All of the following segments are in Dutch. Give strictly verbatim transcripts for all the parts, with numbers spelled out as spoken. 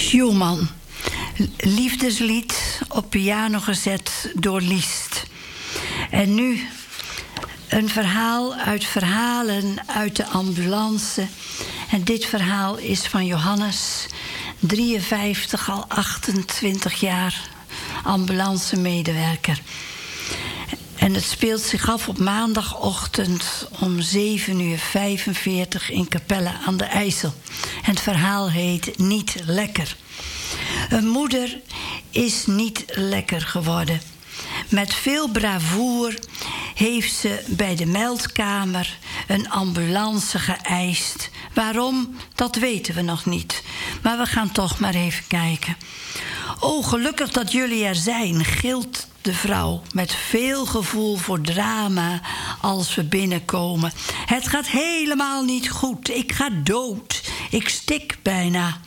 Schumann. Liefdeslied op piano gezet door Liszt. En nu een verhaal uit verhalen uit de ambulance. En dit verhaal is van Johannes, drieënvijftig, al achtentwintig jaar ambulancemedewerker. En het speelt zich af op maandagochtend om zeven uur vijfenveertig in Capelle aan de IJssel. En het verhaal heet Niet lekker. Een moeder is niet lekker geworden. Met veel bravoer heeft ze bij de meldkamer een ambulance geëist. Waarom, dat weten we nog niet. Maar we gaan toch maar even kijken. Oh, gelukkig dat jullie er zijn, gilt de vrouw met veel gevoel voor drama als we binnenkomen. Het gaat helemaal niet goed. Ik ga dood. Ik stik bijna.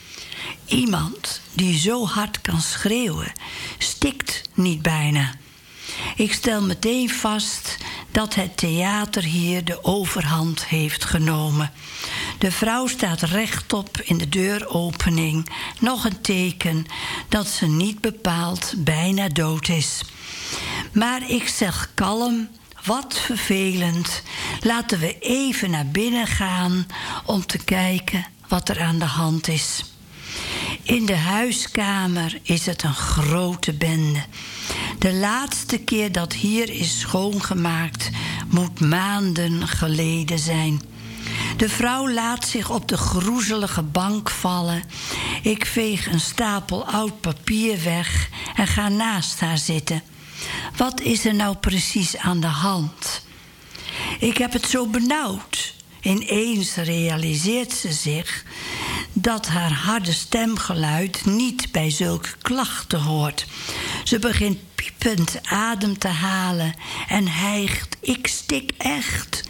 Iemand die zo hard kan schreeuwen, stikt niet bijna. Ik stel meteen vast dat het theater hier de overhand heeft genomen. De vrouw staat rechtop in de deuropening. Nog een teken dat ze niet bepaald bijna dood is. Maar ik zeg kalm, wat vervelend. Laten we even naar binnen gaan om te kijken wat er aan de hand is. In de huiskamer is het een grote bende. De laatste keer dat hier is schoongemaakt moet maanden geleden zijn. De vrouw laat zich op de groezelige bank vallen. Ik veeg een stapel oud papier weg en ga naast haar zitten. Wat is er nou precies aan de hand? Ik heb het zo benauwd. Ineens realiseert ze zich dat haar harde stemgeluid niet bij zulke klachten hoort. Ze begint piepend adem te halen en hijgt: ik stik echt.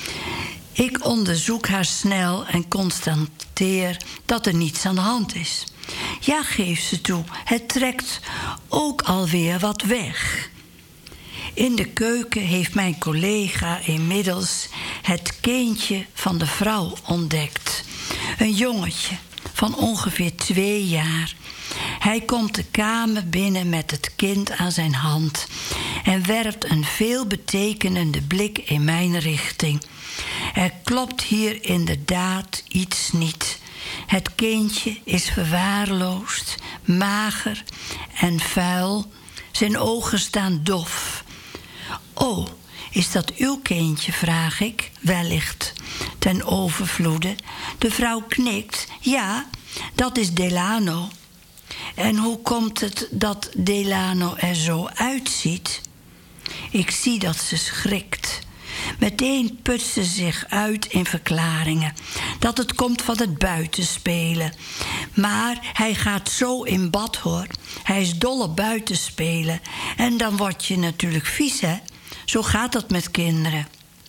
Ik onderzoek haar snel en constateer dat er niets aan de hand is. Ja, geeft ze toe, het trekt ook alweer wat weg. In de keuken heeft mijn collega inmiddels het kindje van de vrouw ontdekt. Een jongetje van ongeveer twee jaar. Hij komt de kamer binnen met het kind aan zijn hand en werpt een veelbetekenende blik in mijn richting. Er klopt hier inderdaad iets niet. Het kindje is verwaarloosd, mager en vuil. Zijn ogen staan dof. Oh, is dat uw kindje, vraag ik, wellicht ten overvloede. De vrouw knikt. Ja, dat is Delano. En hoe komt het dat Delano er zo uitziet? Ik zie dat ze schrikt. Meteen put ze zich uit in verklaringen. Dat het komt van het buitenspelen. Maar hij gaat zo in bad, hoor. Hij is dol op buitenspelen. En dan word je natuurlijk vies, hè? Zo gaat dat met kinderen.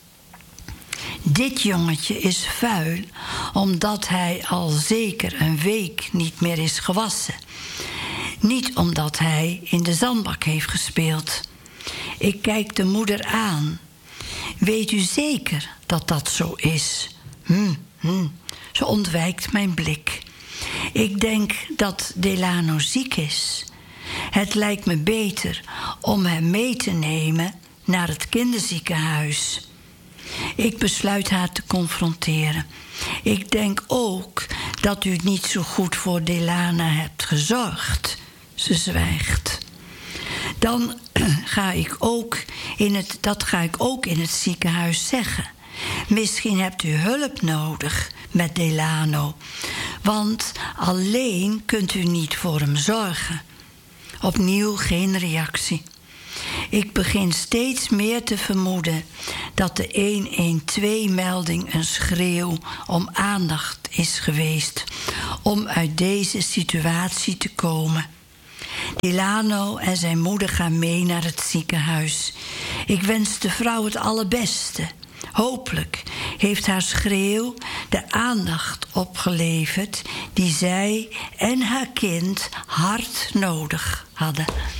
Dit jongetje is vuil, omdat hij al zeker een week niet meer is gewassen. Niet omdat hij in de zandbak heeft gespeeld. Ik kijk de moeder aan. Weet u zeker dat dat zo is? Hm, hm. Ze ontwijkt mijn blik. Ik denk dat Delano ziek is. Het lijkt me beter om hem mee te nemen naar het kinderziekenhuis. Ik besluit haar te confronteren. Ik denk ook dat u niet zo goed voor Delano hebt gezorgd. Ze zwijgt. Dan ga ik ook in het, dat ga ik ook in het ziekenhuis zeggen. Misschien hebt u hulp nodig met Delano. Want alleen kunt u niet voor hem zorgen. Opnieuw geen reactie. Ik begin steeds meer te vermoeden dat de honderdtwaalf-melding een schreeuw om aandacht is geweest om uit deze situatie te komen. Delano en zijn moeder gaan mee naar het ziekenhuis. Ik wens de vrouw het allerbeste. Hopelijk heeft haar schreeuw de aandacht opgeleverd die zij en haar kind hard nodig hadden.